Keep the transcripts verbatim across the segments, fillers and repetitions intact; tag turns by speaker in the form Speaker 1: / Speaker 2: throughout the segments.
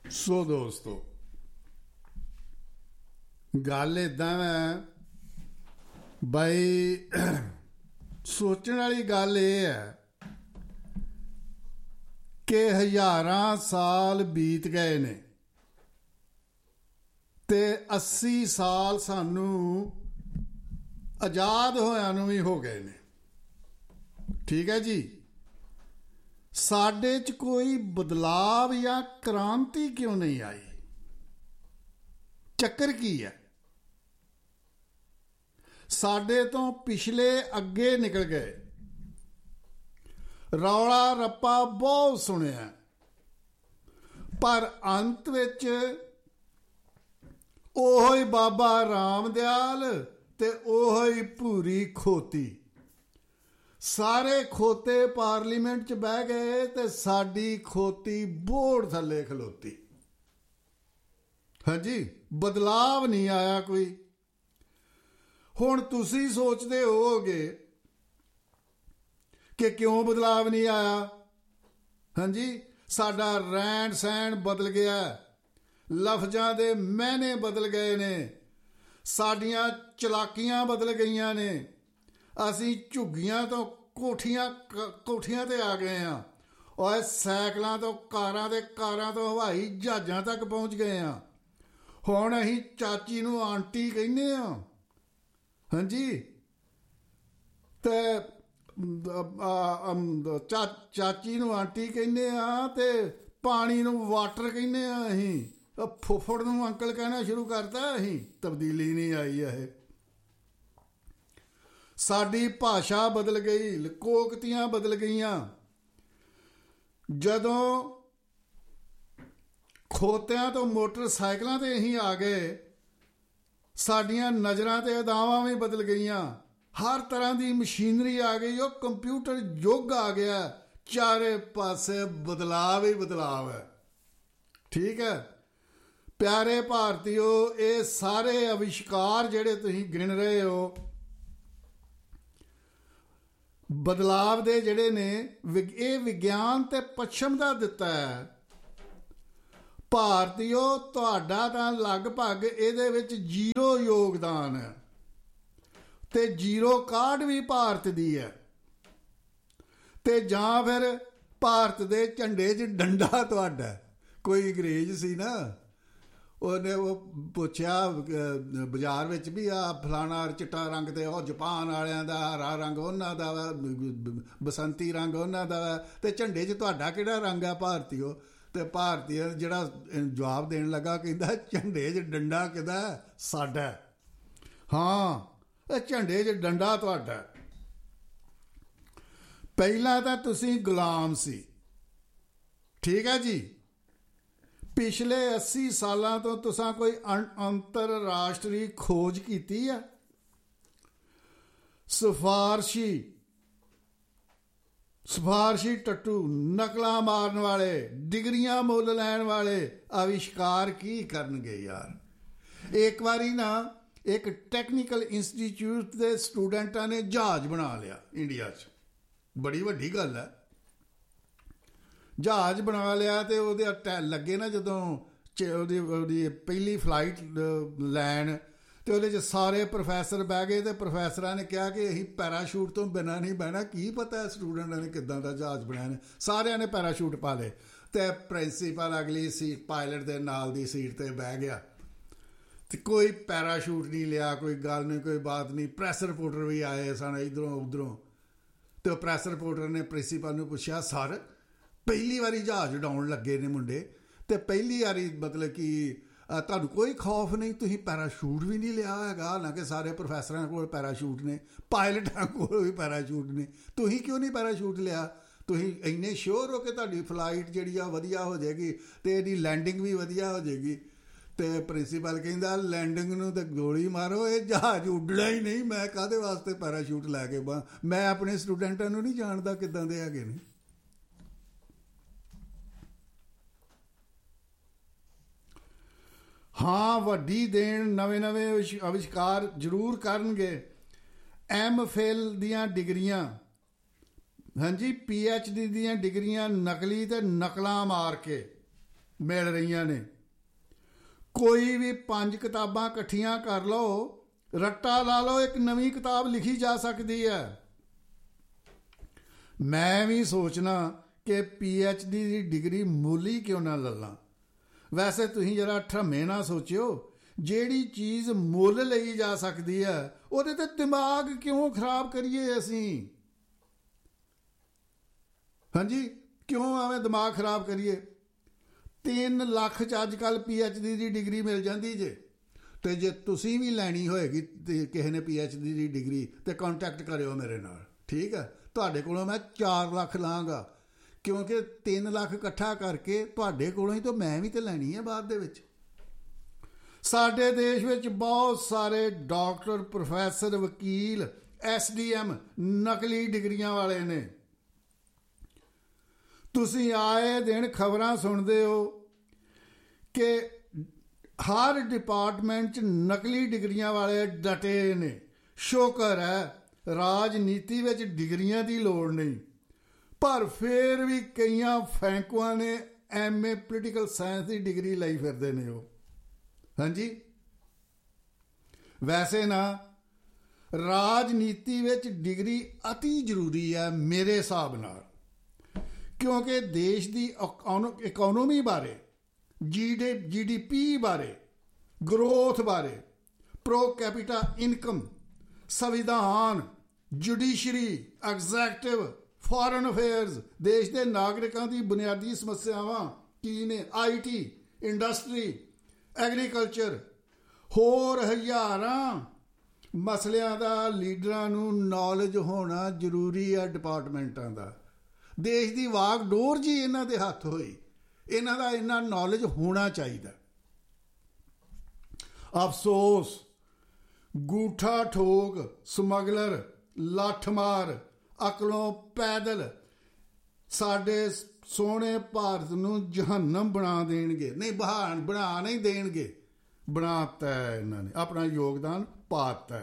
Speaker 1: ਸੋ ਦੋਸਤੋ, ਗੱਲ ਇੱਦਾਂ ਹੈ ਬਈ, ਸੋਚਣ ਵਾਲੀ ਗੱਲ ਇਹ ਹੈ ਕਿ ਹਜ਼ਾਰਾਂ ਸਾਲ ਬੀਤ ਗਏ ਨੇ ਤੇ अस्सी ਸਾਲ ਸਾਨੂੰ ਆਜ਼ਾਦ ਹੋਇਆਂ ਨੂੰ ਵੀ ਹੋ ਗਏ ਨੇ। ਠੀਕ ਹੈ ਜੀ, ਸਾਡੇ 'ਚ ਕੋਈ ਬਦਲਾਵ ਜਾਂ ਕ੍ਰਾਂਤੀ ਕਿਉਂ ਨਹੀਂ ਆਈ? ਚੱਕਰ ਕੀ ਹੈ? ਸਾਡੇ ਤੋਂ ਪਿਛਲੇ ਅੱਗੇ ਨਿਕਲ ਗਏ, ਰੌਲਾ ਰੱਪਾ ਬਹੁਤ ਸੁਣਿਆ, ਪਰ ਅੰਤ ਵਿੱਚ ਉਹੋ ਹੀ ਬਾਬਾ ਰਾਮਦਿਆਲ ਤੇ ਉਹੋ ਹੀ ਭੂਰੀ ਖੋਤੀ, ਸਾਰੇ ਖੋਤੇ ਪਾਰਲੀਮੈਂਟ 'ਚ ਬਹਿ ਗਏ ਤੇ ਸਾਡੀ ਖੋਤੀ ਬੋਰਡ ਥੱਲੇ ਖਲੋਤੀ। ਹਾਂਜੀ, ਬਦਲਾਵ ਨਹੀਂ ਆਇਆ ਕੋਈ। ਹੁਣ ਤੁਸੀਂ ਸੋਚਦੇ ਹੋਵੋਗੇ ਕਿ ਕਿਉਂ ਬਦਲਾਵ ਨਹੀਂ ਆਇਆ? ਹਾਂਜੀ, ਸਾਡਾ ਰਹਿਣ ਸਹਿਣ ਬਦਲ ਗਿਆ, ਲਫ਼ਜ਼ਾਂ ਦੇ ਮਾਇਨੇ ਬਦਲ ਗਏ ਨੇ, ਸਾਡੀਆਂ ਚਲਾਕੀਆਂ ਬਦਲ ਗਈਆਂ ਨੇ, ਅਸੀਂ ਝੁੱਗੀਆਂ ਤੋਂ ਕੋਠੀਆਂ ਕੋਠੀਆਂ ਤੇ ਆ ਗਏ ਹਾਂ, ਔਰ ਸਾਈਕਲਾਂ ਤੋਂ ਕਾਰਾਂ ਤੇ ਕਾਰਾਂ ਤੋਂ ਹਵਾਈ ਜਹਾਜ਼ਾਂ ਤੱਕ ਪਹੁੰਚ ਗਏ ਹਾਂ। ਹੁਣ ਅਸੀਂ ਚਾਚੀ ਨੂੰ ਆਂਟੀ ਕਹਿੰਦੇ ਹਾਂ। ਹਾਂਜੀ, ਤੇ ਚਾ ਚਾਚੀ ਨੂੰ ਆਂਟੀ ਕਹਿੰਦੇ ਹਾਂ ਤੇ ਪਾਣੀ ਨੂੰ ਵਾਟਰ ਕਹਿੰਦੇ ਹਾਂ। ਅਸੀਂ ਫੁੱਫੜ ਨੂੰ ਅੰਕਲ ਕਹਿਣਾ ਸ਼ੁਰੂ ਕਰਤਾ। ਅਸੀਂ ਤਬਦੀਲੀ ਨਹੀਂ ਆਈ ਇਹ। ਸਾਡੀ ਭਾਸ਼ਾ ਬਦਲ ਗਈ, ਲੋਕੋਕਤੀਆਂ ਬਦਲ ਗਈਆਂ। ਜਦੋਂ ਖੋਤਿਆਂ ਤੋਂ ਮੋਟਰਸਾਈਕਲਾਂ ਤੇ ਅਸੀਂ ਆ ਗਏ, ਸਾਡੀਆਂ ਨਜ਼ਰਾਂ ਤੇ ਅਦਾਵਾਂ ਵੀ ਬਦਲ ਗਈਆਂ। ਹਰ ਤਰ੍ਹਾਂ ਦੀ ਮਸ਼ੀਨਰੀ ਆ ਗਈ, ਉਹ ਕੰਪਿਊਟਰ ਯੁੱਗ ਆ ਗਿਆ। ਚਾਰੇ ਪਾਸੇ ਬਦਲਾਵ ਹੀ ਬਦਲਾਵ ਹੈ। ਠੀਕ ਹੈ ਪਿਆਰੇ ਭਾਰਤੀਓ, ਇਹ ਸਾਰੇ ਅਵਿਸ਼ਕਾਰ ਜਿਹੜੇ ਤੁਸੀਂ ਗਿਣ ਰਹੇ ਹੋ, ਬਦਲਾਵ ਦੇ ਜਿਹੜੇ ਨੇ, ਇਹ ਵਿਗਿਆਨ ਤੇ ਪੱਛਮ ਦਾ ਦਿੱਤਾ ਹੈ। ਭਾਰਤੀਓ, ਤੁਹਾਡਾ ਤਾਂ ਲਗਭਗ ਇਹਦੇ ਵਿੱਚ ਜ਼ੀਰੋ ਯੋਗਦਾਨ ਹੈ ਤੇ ਜ਼ੀਰੋ ਕਾਢ ਵੀ ਭਾਰਤ ਦੀ ਹੈ। ਤੇ ਜਾਂ ਫਿਰ ਭਾਰਤ ਦੇ ਝੰਡੇ 'ਚ ਡੰਡਾ ਤੁਹਾਡਾ। ਕੋਈ ਅੰਗਰੇਜ਼ ਸੀ ਨਾ, ਉਹਨੇ ਉਹ ਪੁੱਛਿਆ ਬਾਜ਼ਾਰ ਵਿੱਚ ਵੀ ਆ ਫਲਾਣਾ ਚਿੱਟਾ ਰੰਗ ਤੇ ਉਹ ਜਾਪਾਨ ਵਾਲਿਆਂ ਦਾ, ਹਰਾ ਰੰਗ ਉਹਨਾਂ ਦਾ ਵਾ, ਬਸੰਤੀ ਰੰਗ ਉਹਨਾਂ ਦਾ ਵਾ, ਤੇ ਝੰਡੇ 'ਚ ਤੁਹਾਡਾ ਕਿਹੜਾ ਰੰਗ ਆ ਭਾਰਤੀਓ? ਤੇ ਭਾਰਤੀ ਜਿਹੜਾ ਜਵਾਬ ਦੇਣ ਲੱਗਾ ਕਹਿੰਦਾ ਝੰਡੇ 'ਚ ਡੰਡਾ ਕਿਹਦਾ? ਸਾਡਾ। ਹਾਂ, ਇਹ ਝੰਡੇ 'ਚ ਡੰਡਾ ਤੁਹਾਡਾ। ਪਹਿਲਾਂ ਤਾਂ ਤੁਸੀਂ ਗੁਲਾਮ ਸੀ। ਠੀਕ ਹੈ ਜੀ, ਪਿਛਲੇ अस्सी ਸਾਲਾਂ ਤੋਂ ਤੁਸੀਂ ਕੋਈ ਅੰਤਰਰਾਸ਼ਟਰੀ ਖੋਜ ਕੀਤੀ ਹੈ? ਸਿਫਾਰਸ਼ੀ ਸਿਫਾਰਸ਼ੀ ਟੱਟੂ, ਨਕਲਾਂ ਮਾਰਨ ਵਾਲੇ, ਡਿਗਰੀਆਂ ਮੁੱਲ ਲੈਣ ਵਾਲੇ ਅਵਿਸ਼ਕਾਰ ਕੀ ਕਰਨਗੇ ਯਾਰ? ਇੱਕ ਵਾਰੀ ਨਾ ਇੱਕ ਟੈਕਨੀਕਲ ਇੰਸਟੀਚਿਊਟ ਦੇ ਸਟੂਡੈਂਟਾਂ ਨੇ ਜਹਾਜ਼ ਬਣਾ ਲਿਆ ਇੰਡੀਆ 'ਚ। ਬੜੀ ਵੱਡੀ ਗੱਲ ਹੈ। ਜਹਾਜ਼ ਬਣਾ ਲਿਆ ਤੇ ਉਹਦੇ ਲੱਗੇ ਨਾ ਜਦੋਂ ਉਹਦੀ ਉਹਦੀ ਪਹਿਲੀ ਫਲਾਈਟ ਲੈਣ, ਤੇ ਉਹਦੇ 'ਚ ਸਾਰੇ ਪ੍ਰੋਫੈਸਰ ਬਹਿ ਗਏ ਤੇ ਪ੍ਰੋਫੈਸਰਾਂ ਨੇ ਕਿਹਾ ਕਿ ਅਸੀਂ ਪੈਰਾਸ਼ੂਟ ਤੋਂ ਬਿਨਾਂ ਨਹੀਂ ਬਹਿਣਾ। ਕੀ ਪਤਾ ਸਟੂਡੈਂਟਾਂ ਨੇ ਕਿੱਦਾਂ ਦਾ ਜਹਾਜ਼ ਬਣਾਇਆ ਨੇ। ਸਾਰਿਆਂ ਨੇ ਪੈਰਾਸ਼ੂਟ ਪਾ ਲਏ ਤੇ ਪ੍ਰਿੰਸੀਪਲ ਅਗਲੀ ਸੀਟ, ਪਾਇਲਟ ਦੇ ਨਾਲ ਦੀ ਸੀਟ 'ਤੇ ਬਹਿ ਗਿਆ ਤੇ ਕੋਈ ਪੈਰਾਸ਼ੂਟ ਨਹੀਂ ਲਿਆ। ਕੋਈ ਗੱਲ ਨਹੀਂ, ਕੋਈ ਬਾਤ ਨਹੀਂ। ਪ੍ਰੈਸ ਰਿਪੋਰਟਰ ਵੀ ਆਏ ਸਨ ਇੱਧਰੋਂ ਉੱਧਰੋਂ, ਤੇ ਉਹ ਪ੍ਰੈਸ ਰਿਪੋਰਟਰ ਨੇ ਪ੍ਰਿੰਸੀਪਲ ਨੂੰ ਪੁੱਛਿਆ, ਸਰ ਪਹਿਲੀ ਵਾਰੀ ਜਹਾਜ਼ ਉਡਾਉਣ ਲੱਗੇ ਨੇ ਮੁੰਡੇ, ਤੇ ਪਹਿਲੀ ਵਾਰੀ ਮਤਲਬ ਕਿ ਤੁਹਾਨੂੰ ਕੋਈ ਖੌਫ ਨਹੀਂ? ਤੁਸੀਂ ਪੈਰਾਸ਼ੂਟ ਵੀ ਨਹੀਂ ਲਿਆ ਹੈਗਾ, ਹਾਲਾਂਕਿ ਸਾਰੇ ਪ੍ਰੋਫੈਸਰਾਂ ਕੋਲ ਪੈਰਾਸ਼ੂਟ ਨੇ, ਪਾਇਲਟਾਂ ਕੋਲ ਵੀ ਪੈਰਾਸ਼ੂਟ ਨੇ, ਤੁਸੀਂ ਕਿਉਂ ਨਹੀਂ ਪੈਰਾਸ਼ੂਟ ਲਿਆ? ਤੁਸੀਂ ਇੰਨੇ ਸ਼ੋਰ ਹੋ ਕਿ ਤੁਹਾਡੀ ਫਲਾਈਟ ਜਿਹੜੀ ਆ ਵਧੀਆ ਹੋ ਜਾਏਗੀ ਤੇ ਇਹਦੀ ਲੈਂਡਿੰਗ ਵੀ ਵਧੀਆ ਹੋ ਜਾਏਗੀ? ਤੇ ਪ੍ਰਿੰਸੀਪਲ ਕਹਿੰਦਾ ਲੈਂਡਿੰਗ ਨੂੰ ਤਾਂ ਗੋਲੀ ਮਾਰੋ, ਇਹ ਜਹਾਜ਼ ਉੱਡਣਾ ਹੀ ਨਹੀਂ। ਮੈਂ ਕਾਹਦੇ ਵਾਸਤੇ ਪੈਰਾਸ਼ੂਟ ਲੈ ਕੇ ਬਾਂ? ਮੈਂ ਆਪਣੇ ਸਟੂਡੈਂਟਾਂ ਨੂੰ ਨਹੀਂ ਜਾਣਦਾ ਕਿੱਦਾਂ ਦੇ ਹੈਗੇ ਨੇ। ਹਾਂ, ਵੱਡੀ ਦੇਣ ਨਵੇਂ ਨਵੇਂ ਅਵਿਸ਼ਕਾਰ ਜ਼ਰੂਰ ਕਰਨਗੇ। ਐਮ ਫਿਲ ਦੀਆਂ ਡਿਗਰੀਆਂ, ਹਾਂਜੀ, ਪੀ ਐਚ ਡੀ ਦੀਆਂ ਡਿਗਰੀਆਂ ਨਕਲੀ ਤੇ ਨਕਲਾਂ ਮਾਰ ਕੇ ਮਿਲ ਰਹੀਆਂ ਨੇ। ਕੋਈ ਵੀ ਪੰਜ ਕਿਤਾਬਾਂ ਇਕੱਠੀਆਂ ਕਰ ਲਓ, ਰੱਟਾ ਲਾ ਲਓ, ਇੱਕ ਨਵੀਂ ਕਿਤਾਬ ਲਿਖੀ ਜਾ ਸਕਦੀ ਹੈ। ਮੈਂ ਵੀ ਸੋਚਣਾ ਕਿ ਪੀ ਐਚ ਡੀ ਦੀ ਡਿਗਰੀ ਮੁੱਲ ਹੀ ਕਿਉਂ ਨਾ ਲੈ ਲਾਂ। ਵੈਸੇ ਤੁਸੀਂ ਜਰਾ ਠਰਮੇ ਨਾ ਸੋਚਿਓ, ਜਿਹੜੀ ਚੀਜ਼ ਮੁੱਲ ਲਈ ਜਾ ਸਕਦੀ ਹੈ ਉਹਦੇ ਤੇ ਦਿਮਾਗ ਕਿਉਂ ਖਰਾਬ ਕਰੀਏ ਅਸੀਂ? ਹਾਂਜੀ, ਕਿਉਂ ਐਵੇਂ ਦਿਮਾਗ ਖਰਾਬ ਕਰੀਏ? ਤਿੰਨ ਲੱਖ 'ਚ ਅੱਜ ਕੱਲ੍ਹ ਪੀ ਐਚ ਡੀ ਦੀ ਡਿਗਰੀ ਮਿਲ ਜਾਂਦੀ ਜੇ। ਅਤੇ ਜੇ ਤੁਸੀਂ ਵੀ ਲੈਣੀ ਹੋਏਗੀ ਤੇ ਕਿਸੇ ਨੇ ਪੀ ਐਚ ਡੀ ਦੀ ਡਿਗਰੀ, ਤੇ ਕੰਟੈਕਟ ਕਰਿਓ ਮੇਰੇ ਨਾਲ, ਠੀਕ ਹੈ? ਤੁਹਾਡੇ ਕੋਲੋਂ ਮੈਂ ਚਾਰ ਲੱਖ ਲਾਂਗਾ, ਕਿਉਂਕਿ ਤਿੰਨ ਲੱਖ ਇਕੱਠਾ ਕਰਕੇ ਤੁਹਾਡੇ ਕੋਲੋਂ ਹੀ ਤਾਂ ਮੈਂ ਵੀ ਤਾਂ ਲੈਣੀ ਹੈ ਬਾਅਦ ਦੇ ਵਿੱਚ। ਸਾਡੇ ਦੇਸ਼ ਵਿੱਚ ਬਹੁਤ ਸਾਰੇ ਡਾਕਟਰ, ਪ੍ਰੋਫੈਸਰ, ਵਕੀਲ, ਐਸ ਡੀ ਐਮ ਨਕਲੀ ਡਿਗਰੀਆਂ ਵਾਲੇ ਨੇ। ਤੁਸੀਂ ਆਏ ਦਿਨ ਖਬਰਾਂ ਸੁਣਦੇ ਹੋ ਕਿ ਹਰ ਡਿਪਾਰਟਮੈਂਟ 'ਚ ਨਕਲੀ ਡਿਗਰੀਆਂ ਵਾਲੇ ਡਟੇ ਨੇ। ਸ਼ੁਕਰ ਹੈ ਰਾਜਨੀਤੀ ਵਿੱਚ ਡਿਗਰੀਆਂ ਦੀ ਲੋੜ ਨਹੀਂ, ਪਰ ਫਿਰ ਵੀ ਕਈਆਂ ਫੈਂਕੂਆਂ ਨੇ M A political science the degree ਲਈ ਫਿਰਦੇ ਨੇ ਉਹ। ਹਾਂਜੀ, ਵੈਸੇ ਨਾ ਰਾਜਨੀਤੀ ਵਿੱਚ ਡਿਗਰੀ ਅਤੀ ਜ਼ਰੂਰੀ ਹੈ ਮੇਰੇ ਹਿਸਾਬ ਨਾਲ, ਕਿਉਂਕਿ ਦੇਸ਼ ਦੀ ਇਕੋਨੋਮੀ ਬਾਰੇ, ਜੀ ਡੇ ਜੀ ਡੀ ਪੀ ਬਾਰੇ, ਗਰੋਥ ਬਾਰੇ, ਪ੍ਰੋ ਕੈਪੀਟਾ ਇਨਕਮ, ਸੰਵਿਧਾਨ, ਜੁਡੀਸ਼ਰੀ, ਐਗਜ਼ੈਕਟਿਵ, ਫੋਰਨ ਅਫੇਅਰਸ, ਦੇਸ਼ ਦੇ ਨਾਗਰਿਕਾਂ ਦੀ ਬੁਨਿਆਦੀ ਸਮੱਸਿਆਵਾਂ ਕੀ ਨੇ, ਆਈ ਟੀ, ਇੰਡਸਟਰੀ, ਐਗਰੀਕਲਚਰ, ਹੋਰ ਹਜ਼ਾਰਾਂ ਮਸਲਿਆਂ ਦਾ ਲੀਡਰਾਂ ਨੂੰ ਨੌਲੇਜ ਹੋਣਾ ਜ਼ਰੂਰੀ ਹੈ। ਡਿਪਾਰਟਮੈਂਟਾਂ ਦਾ ਦੇਸ਼ ਦੀ ਵਾਗਡੋਰ ਜੀ ਇਹਨਾਂ ਦੇ ਹੱਥ ਹੋਈ, ਇਹਨਾਂ ਦਾ ਇੰਨਾ ਨੌਲੇਜ ਹੋਣਾ ਚਾਹੀਦਾ। ਅਫਸੋਸ, ਗੂਠਾ ਠੋਕ, ਸਮਗਲਰ, ਲੱਠਮਾਰ, ਅਕਲੋਂ ਪੈਦਲ ਸਾਡੇ ਸੋਹਣੇ ਭਾਰਤ ਨੂੰ ਜਹੰਨਮ ਬਣਾ ਦੇਣਗੇ। ਨਹੀਂ, ਬਹਾਨ ਬਣਾ ਨਹੀਂ ਦੇਣਗੇ, ਬਣਾ ਦਿੱਤਾ ਇਹਨਾਂ ਨੇ, ਆਪਣਾ ਯੋਗਦਾਨ ਪਾ ਦਿੱਤਾ।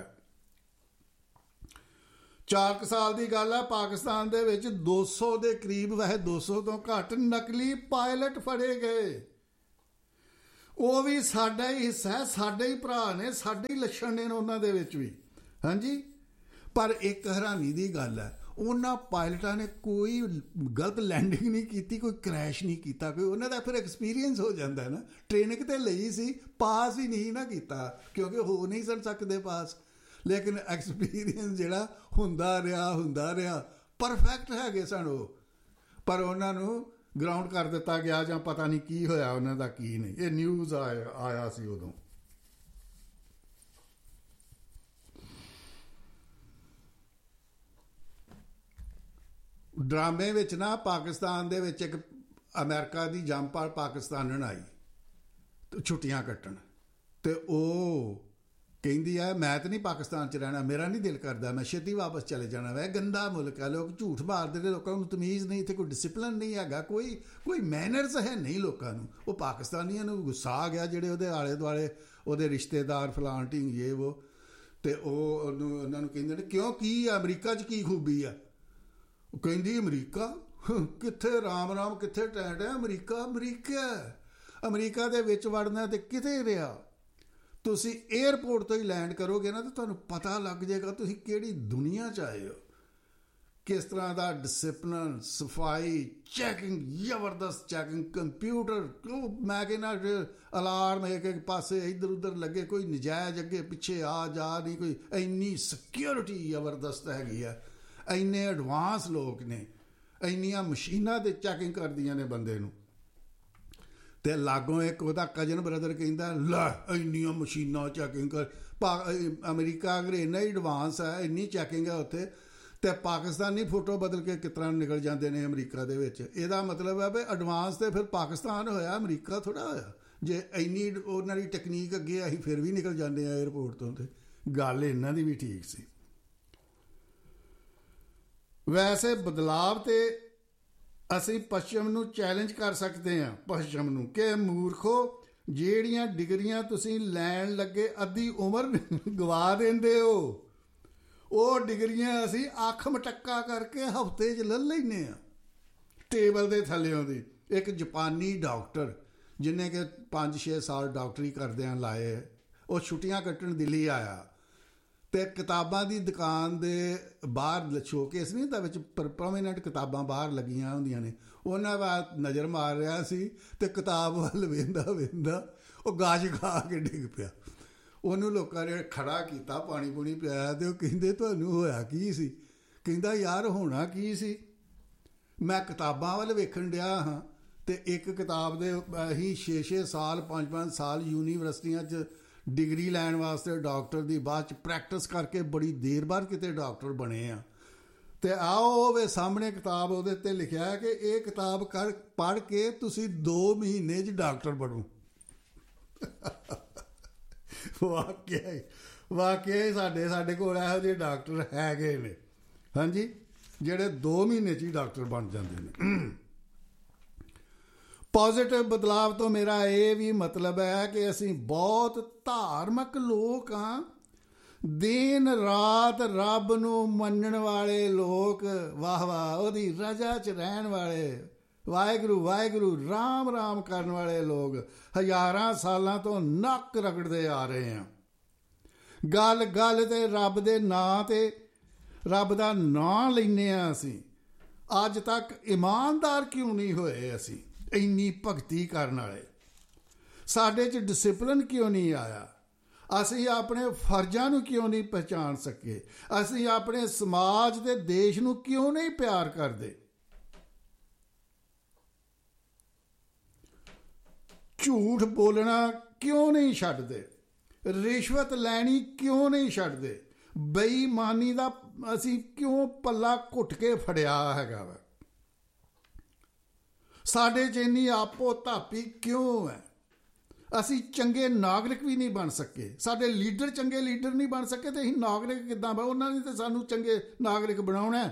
Speaker 1: ਚਾਰ ਕੁ ਸਾਲ ਦੀ ਗੱਲ ਹੈ, ਪਾਕਿਸਤਾਨ ਦੇ ਵਿੱਚ ਦੋ ਸੌ ਦੇ ਕਰੀਬ, ਵੈਸੇ ਦੋ ਸੌ ਤੋਂ ਘੱਟ ਨਕਲੀ ਪਾਇਲਟ ਫੜੇ ਗਏ। ਉਹ ਵੀ ਸਾਡਾ ਹੀ ਹਿੱਸਾ ਹੈ, ਸਾਡੇ ਹੀ ਭਰਾ ਨੇ, ਸਾਡੇ ਹੀ ਲੱਛਣ ਨੇ ਉਹਨਾਂ ਦੇ ਵਿੱਚ ਵੀ। ਹਾਂਜੀ, ਪਰ ਇੱਕ ਹੈਰਾਨੀ ਦੀ ਗੱਲ ਹੈ, ਉਹਨਾਂ ਪਾਇਲਟਾਂ ਨੇ ਕੋਈ ਗਲਤ ਲੈਂਡਿੰਗ ਨਹੀਂ ਕੀਤੀ, ਕੋਈ ਕ੍ਰੈਸ਼ ਨਹੀਂ ਕੀਤਾ, ਕੋਈ ਉਹਨਾਂ ਦਾ ਫਿਰ ਐਕਸਪੀਰੀਅੰਸ ਹੋ ਜਾਂਦਾ ਨਾ। ਟ੍ਰੇਨਿੰਗ ਤੇ ਲਈ ਸੀ, ਪਾਸ ਹੀ ਨਹੀਂ ਨਾ ਕੀਤਾ, ਕਿਉਂਕਿ ਹੋ ਨਹੀਂ ਸਰ ਸਕਦੇ ਪਾਸ, ਲੇਕਿਨ ਐਕਸਪੀਰੀਅੰਸ ਜਿਹੜਾ ਹੁੰਦਾ ਰਿਹਾ ਹੁੰਦਾ ਰਿਹਾ ਪਰਫੈਕਟ ਹੈਗੇ ਸਨ ਉਹ। ਪਰ ਉਹਨਾਂ ਨੂੰ ਗਰਾਊਂਡ ਕਰ ਦਿੱਤਾ ਗਿਆ, ਜਾਂ ਪਤਾ ਨਹੀਂ ਕੀ ਹੋਇਆ ਉਹਨਾਂ ਦਾ, ਕੀ ਨਹੀਂ। ਇਹ ਨਿਊਜ਼ ਆਇਆ ਆਇਆ ਸੀ ਉਦੋਂ। ਡਰਾਮੇ ਵਿੱਚ ਨਾ ਪਾਕਿਸਤਾਨ ਦੇ ਵਿੱਚ ਇੱਕ ਅਮਰੀਕਾ ਦੀ ਜੰਮਪਲ ਪਾਕਿਸਤਾਨਣ ਆਈ ਛੁੱਟੀਆਂ ਕੱਟਣ, ਅਤੇ ਉਹ ਕਹਿੰਦੀ ਹੈ ਮੈਂ ਤਾਂ ਨਹੀਂ ਪਾਕਿਸਤਾਨ 'ਚ ਰਹਿਣਾ, ਮੇਰਾ ਨਹੀਂ ਦਿਲ ਕਰਦਾ, ਮੈਂ ਛੇਤੀ ਵਾਪਸ ਚਲੇ ਜਾਣਾ। ਵੈ ਗੰਦਾ ਮੁਲਕ ਹੈ, ਲੋਕ ਝੂਠ ਮਾਰਦੇ ਨੇ, ਲੋਕਾਂ ਨੂੰ ਤਮੀਜ਼ ਨਹੀਂ, ਇੱਥੇ ਕੋਈ ਡਿਸਿਪਲਿਨ ਨਹੀਂ ਹੈਗਾ, ਕੋਈ ਕੋਈ ਮੈਨਰਸ ਹੈ ਨਹੀਂ ਲੋਕਾਂ ਨੂੰ। ਉਹ ਪਾਕਿਸਤਾਨੀਆਂ ਨੂੰ ਗੁੱਸਾ ਆ ਗਿਆ, ਜਿਹੜੇ ਉਹਦੇ ਆਲੇ ਦੁਆਲੇ ਉਹਦੇ ਰਿਸ਼ਤੇਦਾਰ ਫਲਾਣ ਢੀਂਗ ਇਹ ਵੋ, ਅਤੇ ਉਹ ਉਹਨੂੰ ਉਹਨਾਂ ਨੂੰ ਕਹਿੰਦੇ ਨੇ ਕਿਉਂ, ਕੀ ਆ ਅਮਰੀਕਾ 'ਚ ਕੀ ਖੂਬੀ ਆ? ਉਹ ਕਹਿੰਦੀ ਅਮਰੀਕਾ ਕਿੱਥੇ, ਰਾਮ ਰਾਮ ਕਿੱਥੇ ਟੈਂਟ ਹੈ, ਅਮਰੀਕਾ ਅਮਰੀਕਾ ਅਮਰੀਕਾ ਦੇ ਵਿੱਚ ਵੜਨਾ ਤੇ ਕਿਤੇ ਰਿਹਾ। ਤੁਸੀਂ ਏਅਰਪੋਰਟ ਤੋਂ ਹੀ ਲੈਂਡ ਕਰੋਗੇ ਨਾ ਤਾਂ ਤੁਹਾਨੂੰ ਪਤਾ ਲੱਗ ਜਾਏਗਾ ਤੁਸੀਂ ਕਿਹੜੀ ਦੁਨੀਆ 'ਚ ਆਏ ਹੋ। ਕਿਸ ਤਰ੍ਹਾਂ ਦਾ ਡਿਸਿਪਲਨ, ਸਫਾਈ, ਚੈਕਿੰਗ, ਜ਼ਬਰਦਸਤ ਚੈਕਿੰਗ, ਕੰਪਿਊਟਰ, ਮੈਂ ਕਹਿੰਦਾ ਅਲਾਰਮ ਇੱਕ ਇੱਕ ਪਾਸੇ ਇੱਧਰ ਉੱਧਰ ਲੱਗੇ, ਕੋਈ ਨਜਾਇਜ਼ ਅੱਗੇ ਪਿੱਛੇ ਆ ਜਾ ਨਹੀਂ, ਕੋਈ ਇੰਨੀ ਸਿਕਿਉਰਿਟੀ ਜ਼ਬਰਦਸਤ ਹੈਗੀ ਆ, ਇੰਨੇ ਐਡਵਾਂਸ ਲੋਕ ਨੇ, ਇੰਨੀਆਂ ਮਸ਼ੀਨਾਂ 'ਤੇ ਚੈਕਿੰਗ ਕਰਦੀਆਂ ਨੇ ਬੰਦੇ ਨੂੰ। ਅਤੇ ਲਾਗੋਂ ਇੱਕ ਉਹਦਾ ਕਜ਼ਨ ਬ੍ਰਦਰ ਕਹਿੰਦਾ ਲੈ ਇੰਨੀਆਂ ਮਸ਼ੀਨਾਂ ਚੈਕਿੰਗ ਕਰ, ਪਾ ਅਮਰੀਕਾ ਅਗਰ ਇੰਨਾ ਹੀ ਐਡਵਾਂਸ ਹੈ, ਇੰਨੀ ਚੈਕਿੰਗ ਹੈ ਉੱਥੇ, ਅਤੇ ਪਾਕਿਸਤਾਨੀ ਫੋਟੋ ਬਦਲ ਕੇ ਕਿਸ ਤਰ੍ਹਾਂ ਨਿਕਲ ਜਾਂਦੇ ਨੇ ਅਮਰੀਕਾ ਦੇ ਵਿੱਚ। ਇਹਦਾ ਮਤਲਬ ਹੈ ਵੀ ਐਡਵਾਂਸ ਤਾਂ ਫਿਰ ਪਾਕਿਸਤਾਨ ਹੋਇਆ, ਅਮਰੀਕਾ ਥੋੜ੍ਹਾ ਹੋਇਆ। ਜੇ ਇੰਨੀ ਉਹਨਾਂ ਦੀ ਟੈਕਨੀਕ ਅੱਗੇ ਅਸੀਂ ਫਿਰ ਵੀ ਨਿਕਲ ਜਾਂਦੇ ਹਾਂ ਏਅਰਪੋਰਟ ਤੋਂ, ਅਤੇ ਗੱਲ ਇਹਨਾਂ ਦੀ ਵੀ ਠੀਕ ਸੀ। ਵੈਸੇ ਬਦਲਾਵ ਤੇ ਅਸੀਂ ਪੱਛਮ ਨੂੰ ਚੈਲੰਜ ਕਰ ਸਕਦੇ ਹਾਂ, ਪੱਛਮ ਨੂੰ, ਕਿ ਮੂਰਖੋ ਜਿਹੜੀਆਂ ਡਿਗਰੀਆਂ ਤੁਸੀਂ ਲੈਣ ਲੱਗੇ ਅੱਧੀ ਉਮਰ ਗਵਾ ਦਿੰਦੇ ਹੋ, ਉਹ ਡਿਗਰੀਆਂ ਅਸੀਂ ਅੱਖ ਮਟੱਕਾ ਕਰਕੇ ਹਫ਼ਤੇ 'ਚ ਲੈ ਲੈਂਦੇ ਹਾਂ ਟੇਬਲ ਦੇ ਥੱਲਿਓਂ ਦੀ। ਇੱਕ ਜਾਪਾਨੀ ਡਾਕਟਰ ਜਿੰਨੇ ਕਿ ਪੰਜ ਛੇ ਸਾਲ ਡਾਕਟਰੀ ਕਰਦਿਆਂ ਲਾਏ, ਉਹ ਛੁੱਟੀਆਂ ਕੱਟਣ ਦਿੱਲੀ ਆਇਆ ਅਤੇ ਕਿਤਾਬਾਂ ਦੀ ਦੁਕਾਨ ਦੇ ਬਾਹਰ ਸ਼ੋਕੇਸ ਨਹੀਂ ਹੁੰਦਾ, ਵਿੱਚ ਪਰ ਪ੍ਰੋਮੀਨੈਂਟ ਕਿਤਾਬਾਂ ਬਾਹਰ ਲੱਗੀਆਂ ਹੁੰਦੀਆਂ ਨੇ, ਉਹਨਾਂ ਵੱਲ ਨਜ਼ਰ ਮਾਰ ਰਿਹਾ ਸੀ ਅਤੇ ਕਿਤਾਬ ਵੱਲ ਵੇਂਦਾ ਵੇਂਦਾ ਉਹ ਗਾਜ ਖਾ ਕੇ ਡਿੱਗ ਪਿਆ। ਉਹਨੂੰ ਲੋਕਾਂ ਨੇ ਖੜ੍ਹਾ ਕੀਤਾ, ਪਾਣੀ ਪੂਣੀ ਪਿਆਇਆ, ਅਤੇ ਉਹ ਕਹਿੰਦੇ ਤੁਹਾਨੂੰ ਹੋਇਆ ਕੀ ਸੀ? ਕਹਿੰਦਾ ਯਾਰ ਹੋਣਾ ਕੀ ਸੀ, ਮੈਂ ਕਿਤਾਬਾਂ ਵੱਲ ਵੇਖਣ ਡਿਆ ਹਾਂ ਅਤੇ ਇੱਕ ਕਿਤਾਬ ਦੇ ਅਸੀਂ ਛੇ ਛੇ ਸਾਲ ਪੰਜ ਪੰਜ ਸਾਲ ਯੂਨੀਵਰਸਿਟੀਆਂ 'ਚ ਡਿਗਰੀ ਲੈਣ ਵਾਸਤੇ ਡਾਕਟਰ ਦੀ, ਬਾਅਦ 'ਚ ਪ੍ਰੈਕਟਿਸ ਕਰਕੇ ਬੜੀ ਦੇਰ ਬਾਅਦ ਕਿਤੇ ਡਾਕਟਰ ਬਣੇ ਆ, ਅਤੇ ਆਓ ਉਹਦੇ ਸਾਹਮਣੇ ਕਿਤਾਬ ਉਹਦੇ 'ਤੇ ਲਿਖਿਆ ਹੈ ਕਿ ਇਹ ਕਿਤਾਬ ਕਰ ਪੜ੍ਹ ਕੇ ਤੁਸੀਂ ਦੋ ਮਹੀਨੇ 'ਚ ਡਾਕਟਰ ਬਣੋ। ਵਾਕਿਆ ਹੀ ਵਾਕਿਆ ਹੀ ਸਾਡੇ ਸਾਡੇ ਕੋਲ ਇਹੋ ਜਿਹੇ ਡਾਕਟਰ ਹੈਗੇ ਨੇ, ਹਾਂਜੀ, ਜਿਹੜੇ ਦੋ ਮਹੀਨੇ 'ਚ ਹੀ ਡਾਕਟਰ ਬਣ ਜਾਂਦੇ ਨੇ। ਪੋਜ਼ੀਟਿਵ ਬਦਲਾਵ ਤੋਂ ਮੇਰਾ ਇਹ ਵੀ ਮਤਲਬ ਹੈ ਕਿ ਅਸੀਂ ਬਹੁਤ ਧਾਰਮਿਕ ਲੋਕ ਹਾਂ, ਦਿਨ ਰਾਤ ਰੱਬ ਨੂੰ ਮੰਨਣ ਵਾਲੇ ਲੋਕ, ਵਾਹ ਵਾਹ, ਉਹਦੀ ਰਜ਼ਾ 'ਚ ਰਹਿਣ ਵਾਲੇ, ਵਾਹਿਗੁਰੂ ਵਾਹਿਗੁਰੂ ਰਾਮ ਰਾਮ ਕਰਨ ਵਾਲੇ ਲੋਕ ਹਜ਼ਾਰਾਂ ਸਾਲਾਂ ਤੋਂ ਨੱਕ ਰਗੜਦੇ ਆ ਰਹੇ ਹਾਂ। ਗੱਲ ਗੱਲ 'ਤੇ ਰੱਬ ਦੇ ਨਾਂ 'ਤੇ ਰੱਬ ਦਾ ਨਾਂ ਲੈਂਦੇ ਹਾਂ ਅਸੀਂ। ਅੱਜ ਤੱਕ ਇਮਾਨਦਾਰ ਕਿਉਂ ਨਹੀਂ ਹੋਏ ਅਸੀਂ, ਇੰਨੀ ਭਗਤੀ ਕਰਨ ਵਾਲੇ? ਸਾਡੇ 'ਚ ਡਿਸਿਪਲਿਨ ਕਿਉਂ ਨਹੀਂ ਆਇਆ? ਅਸੀਂ ਆਪਣੇ ਫਰਜ਼ਾਂ ਨੂੰ ਕਿਉਂ ਨਹੀਂ ਪਹਿਚਾਣ ਸਕੇ? ਅਸੀਂ ਆਪਣੇ ਸਮਾਜ ਤੇ ਦੇਸ਼ ਨੂੰ ਕਿਉਂ ਨਹੀਂ ਪਿਆਰ ਕਰਦੇ? ਝੂਠ ਬੋਲਣਾ ਕਿਉਂ ਨਹੀਂ ਛੱਡਦੇ? ਰਿਸ਼ਵਤ ਲੈਣੀ ਕਿਉਂ ਨਹੀਂ ਛੱਡਦੇ? ਬੇਈਮਾਨੀ ਦਾ ਅਸੀਂ ਕਿਉਂ ਪੱਲਾ ਘੁੱਟ ਕੇ ਫੜਿਆ ਹੈਗਾ ਵਾ? ਸਾਡੇ 'ਚ ਇੰਨੀ ਆਪੋ ਧਾਪੀ ਕਿਉਂ ਹੈ? ਅਸੀਂ ਚੰਗੇ ਨਾਗਰਿਕ ਵੀ ਨਹੀਂ ਬਣ ਸਕੇ, ਸਾਡੇ ਲੀਡਰ ਚੰਗੇ ਲੀਡਰ ਨਹੀਂ ਬਣ ਸਕੇ, ਅਤੇ ਅਸੀਂ ਨਾਗਰਿਕ ਕਿੱਦਾਂ ਬਣ? ਉਹਨਾਂ ਨੇ ਤਾਂ ਸਾਨੂੰ ਚੰਗੇ ਨਾਗਰਿਕ ਬਣਾਉਣਾ।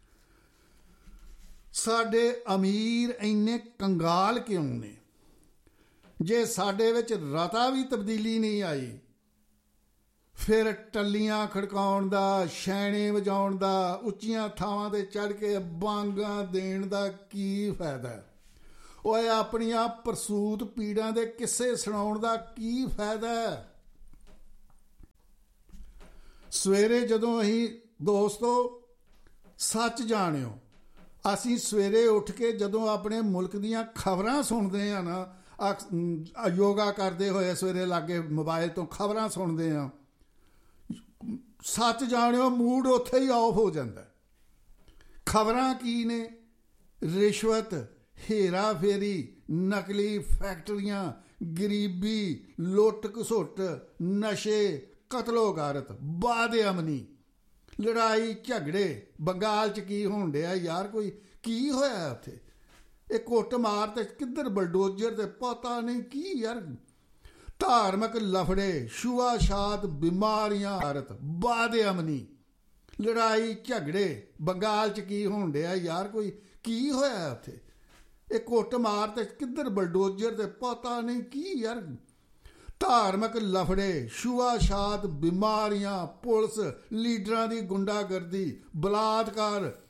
Speaker 1: ਸਾਡੇ ਅਮੀਰ ਇੰਨੇ ਕੰਗਾਲ ਕਿਉਂ ਨੇ? ਜੇ ਸਾਡੇ ਵਿੱਚ ਰਤਾ ਵੀ ਤਬਦੀਲੀ ਨਹੀਂ ਆਈ, ਫਿਰ ਟੱਲੀਆਂ ਖੜਕਾਉਣ ਦਾ, ਛੈਣੇ ਵਜਾਉਣ ਦਾ, ਉੱਚੀਆਂ ਥਾਵਾਂ 'ਤੇ ਚੜ੍ਹ ਕੇ ਬਾਂਗਾਂ ਦੇਣ ਦਾ ਕੀ ਫਾਇਦਾ? ਓਏ ਆਪਣੀਆਂ ਪ੍ਰਸੂਤ ਪੀੜਾਂ ਦੇ ਕਿੱਸੇ ਸੁਣਾਉਣ ਦਾ ਕੀ ਫਾਇਦਾ? ਸਵੇਰੇ ਜਦੋਂ ਅਸੀਂ, ਦੋਸਤੋ ਸੱਚ ਜਾਣਿਓ, ਅਸੀਂ ਸਵੇਰੇ ਉੱਠ ਕੇ ਜਦੋਂ ਆਪਣੇ ਮੁਲਕ ਦੀਆਂ ਖਬਰਾਂ ਸੁਣਦੇ ਹਾਂ ਨਾ, ਯੋਗਾ ਕਰਦੇ ਹੋਏ ਸਵੇਰੇ ਲਾਗੇ ਮੋਬਾਈਲ ਤੋਂ ਖਬਰਾਂ ਸੁਣਦੇ ਹਾਂ, ਸੱਚ ਜਾਣਿਓ ਮੂਡ ਉੱਥੇ ਹੀ ਆਫ ਹੋ ਜਾਂਦਾ। ਖਬਰਾਂ ਕੀ ਨੇ? ਰਿਸ਼ਵਤ, ਹੇਰਾ ਫੇਰੀ, ਨਕਲੀ ਫੈਕਟਰੀਆਂ, ਗਰੀਬੀ, ਲੁੱਟ ਘਸੁੱਟ, ਨਸ਼ੇ, ਕਤਲੋ ਗਾਰਤ, ਬਾਦ-ਅਮਨੀ, ਲੜਾਈ ਝਗੜੇ। ਬੰਗਾਲ 'ਚ ਕੀ ਹੋਣ ਡਿਆ ਯਾਰ? ਕੋਈ ਕੀ ਹੋਇਆ ਉੱਥੇ? ਇਹ ਕੁੱਟ ਮਾਰ ਤੇ ਕਿੱਧਰ ਬਲਡੋਜ਼ਰ ਤੇ ਪਤਾ ਨਹੀਂ ਕੀ ਯਾਰ। ਧਾਰਮਿਕ ਲਫੜੇ, ਛੂਆਛਾਤ, ਬਿਮਾਰੀਆਂ, ਭਾਰਤ, ਬਾਦ-ਅਮਨੀ, ਲੜਾਈ ਝਗੜੇ। ਬੰਗਾਲ 'ਚ ਕੀ ਹੋਣ ਡਿਆ ਯਾਰ? ਕੋਈ ਕੀ ਹੋਇਆ ਉੱਥੇ? ਇਹ ਕੁੱਟ ਮਾਰ ਤੇ ਕਿੱਧਰ ਬਲਡੋਜ਼ਰ ਤੇ ਪਤਾ ਨਹੀਂ ਕੀ ਯਾਰ। ਧਾਰਮਿਕ ਲਫੜੇ, ਛੂਆਛਾਤ, ਬਿਮਾਰੀਆਂ, ਪੁਲਿਸ ਲੀਡਰਾਂ ਦੀ ਗੁੰਡਾਗਰਦੀ, ਬਲਾਤਕਾਰ,